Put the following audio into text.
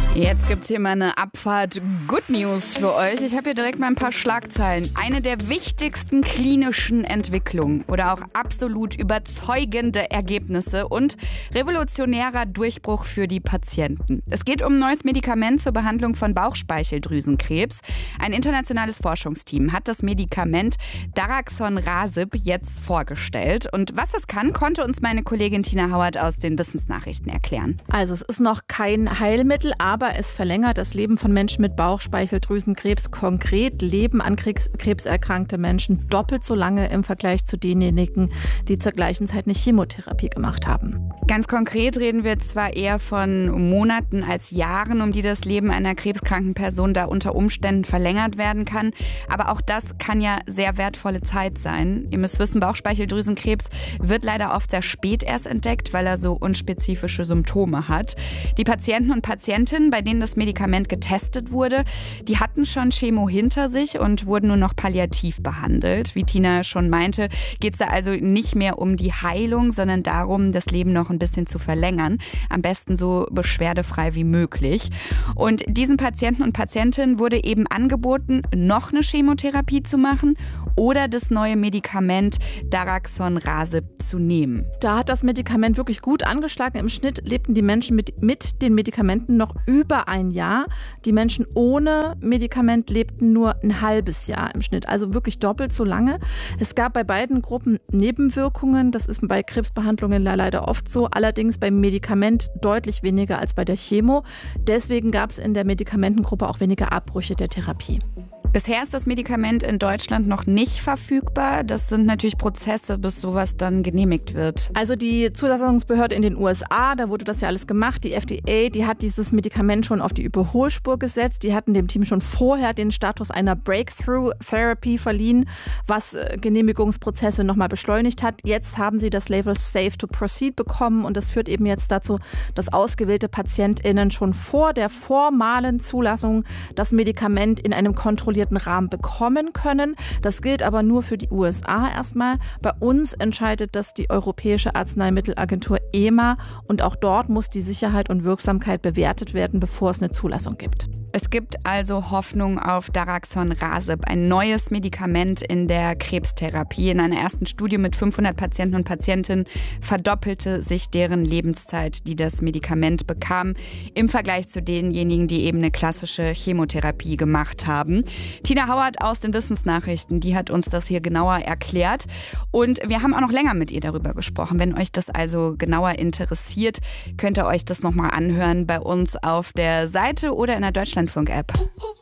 Jetzt gibt's hier mal eine Abfahrt Good News für euch. Ich habe hier direkt mal ein paar Schlagzeilen. Eine der wichtigsten klinischen Entwicklungen oder auch absolut überzeugende Ergebnisse und revolutionärer Durchbruch für die Patienten. Es geht um ein neues Medikament zur Behandlung von Bauchspeicheldrüsenkrebs. Ein internationales Forschungsteam hat das Medikament Daraxonrasib jetzt vorgestellt. Und was es kann, konnte uns meine Kollegin Tina Hauert aus den Wissensnachrichten erklären. Also es ist noch kein Heilmittel, aber es verlängert das Leben von Menschen mit Bauchspeicheldrüsenkrebs. Konkret leben an Krebs erkrankte Menschen doppelt so lange im Vergleich zu denjenigen, die zur gleichen Zeit eine Chemotherapie gemacht haben. Ganz konkret reden wir zwar eher von Monaten als Jahren, um die das Leben einer krebskranken Person da unter Umständen verlängert werden kann. Aber auch das kann ja sehr wertvolle Zeit sein. Ihr müsst wissen, Bauchspeicheldrüsenkrebs wird leider oft sehr spät erst entdeckt, weil er so unspezifische Symptome hat. Die Patienten und Patientinnen, bei denen das Medikament getestet wurde, die hatten schon Chemo hinter sich und wurden nur noch palliativ behandelt. Wie Tina schon meinte, geht es da also nicht mehr um die Heilung, sondern darum, das Leben noch ein bisschen zu verlängern. Am besten so beschwerdefrei wie möglich. Und diesen Patienten und Patientinnen wurde eben angeboten, noch eine Chemotherapie zu machen oder das neue Medikament Daraxonrasib zu nehmen. Da hat das Medikament wirklich gut angeschlagen. Im Schnitt lebten die Menschen mit den Medikamenten noch über ein Jahr. Die Menschen ohne Medikament lebten nur ein halbes Jahr im Schnitt, also wirklich doppelt so lange. Es gab bei beiden Gruppen Nebenwirkungen. Das ist bei Krebsbehandlungen leider oft so. Allerdings beim Medikament deutlich weniger als bei der Chemo. Deswegen gab es in der Medikamentengruppe auch weniger Abbrüche der Therapie. Bisher ist das Medikament in Deutschland noch nicht verfügbar. Das sind natürlich Prozesse, bis sowas dann genehmigt wird. Also die Zulassungsbehörde in den USA, da wurde das ja alles gemacht. Die FDA, die hat dieses Medikament schon auf die Überholspur gesetzt. Die hatten dem Team schon vorher den Status einer Breakthrough Therapy verliehen, was Genehmigungsprozesse nochmal beschleunigt hat. Jetzt haben sie das Label Safe to Proceed bekommen und das führt eben jetzt dazu, dass ausgewählte PatientInnen schon vor der formalen Zulassung das Medikament in einem kontrollierten Rahmen bekommen können. Das gilt aber nur für die USA erstmal. Bei uns entscheidet das die Europäische Arzneimittelagentur EMA und auch dort muss die Sicherheit und Wirksamkeit bewertet werden, bevor es eine Zulassung gibt. Es gibt also Hoffnung auf Daraxonrasib, ein neues Medikament in der Krebstherapie. In einer ersten Studie mit 500 Patienten und Patientinnen verdoppelte sich deren Lebenszeit, die das Medikament bekam, im Vergleich zu denjenigen, die eben eine klassische Chemotherapie gemacht haben. Tina Hauert aus den Wissensnachrichten, die hat uns das hier genauer erklärt. Und wir haben auch noch länger mit ihr darüber gesprochen. Wenn euch das also genauer interessiert, könnt ihr euch das nochmal anhören bei uns auf der Seite oder in der Deutschlandfunk-App.